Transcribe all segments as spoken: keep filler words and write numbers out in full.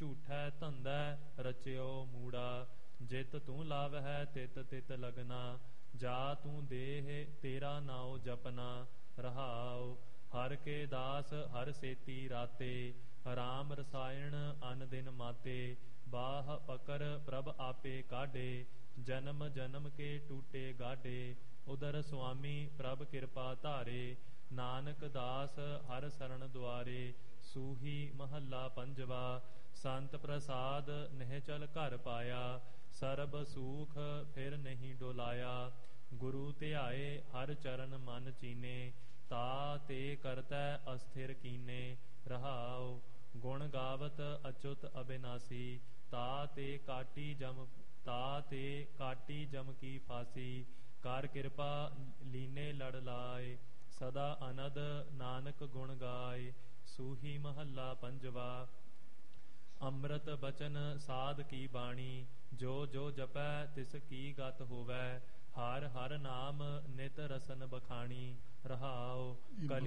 ਝੂਠੈ ਧੰਦੈ ਰਚਿਓ ਮੂੜਾ। ਜਿਤ ਤੂੰ ਲਾਵਹਿ ਤਿਤ ਤਿਤ ਲਗਨਾ, ਜਾ ਤੂੰ ਦੇਹ ਤੇਰਾ ਨਾਉ ਜਪਨਾ। ਰਹਾਉ ਹਰ ਕੇ ਦਾਸ ਹਰ ਸੇਤੀ ਰਾਤੇ, ਰਾਮ ਰਸਾਇਣ ਅਨ ਦਿਨ ਮਾਤੇ। ਬਾਹ ਪਕਰ ਪ੍ਰਭ ਆਪੇ ਕਾਢੇ, ਜਨਮ ਜਨਮ ਕੇ ਟੂਟੇ ਗਾਢੇ। ਉਦਰ ਸੁਆਮੀ ਪ੍ਰਭ ਕਿਰਪਾ ਧਾਰੇ, ਨਾਨਕ ਦਾਸ ਹਰ ਸਰਣ ਦੁਆਰੇ। ਸੂਹੀ ਮਹੱਲਾ ਪੰਜਵਾ। ਸੰਤ ਪ੍ਰਸਾਦ ਨਿਹਚਲ ਘਰ ਪਾਇਆ, ਸਰਬ ਸੂਖ ਫਿਰ ਨਹੀਂ ਡੋਲਾਇਆ। ਗੁਰੂ ਧਿਆਏ ਹਰ ਚਰਨ ਮਨ ਚੀਨੇ, ਤਾ ਤੇ ਕਰਤੈ ਅਸਥਿਰ ਕੀਨੇ। ਰਹਾਉ ਗੁਣ ਗਾਵਤ ਅਚੁਤ ਅਬਿਨਾਸੀ, ਤਾ ਤੇ ਕਾਟੀ ਜਮ ਤਾ ਤੇ ਕਾਟੀ ਜਮ ਕੀ ਫਾਸੀ। ਕਰ ਕਿਰਪਾ ਲੀਨੇ ਲੜ ਲਾਏ, ਸਦਾ ਅਨਦ ਨਾਨਕ ਗੁਣ ਗਾਏ। ਸੂਹੀ ਮਹੱਲਾ ਪੰਜਵਾ। ਅੰਮ੍ਰਿਤ ਬਚਨ ਸਾਧ ਕੀ ਬਾਣੀ, ਜੋ ਜੋ ਜਪੈ ਤਿਸ ਕੀ ਗਤ ਹੋਵੈ। ਹਰ ਹਰ ਨਾਮ ਨਿਤ ਰਸਨ ਬਖਾਣੀ। ਰਹਾਉ ਕਲੀ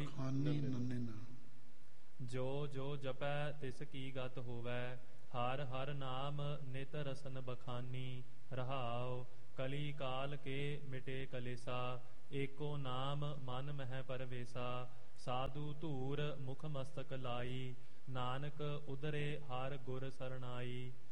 ਜੋ ਜੋ ਜਪੈ ਤਿਸ ਕੀ ਗਤ ਹੋਵੈ। ਹਰ ਹਰ ਨਾਮ ਨਿਤ ਰਸਨ ਬਖਾਨੀ। ਰਹਾਉ ਕਲੀ ਕਾਲ ਕੇ ਮਿਟੇ ਕਲੇਸਾ, ਏਕੋ ਨਾਮ ਮਨ ਮਹਿ ਪਰਵੇਸਾ। ਸਾਧੂ ਧੂਰ ਮੁਖ ਮਸਤਕ ਲਾਈ, ਨਾਨਕ ਉਦਰੇ ਹਰ ਗੁਰ ਸਰਣਾਈ।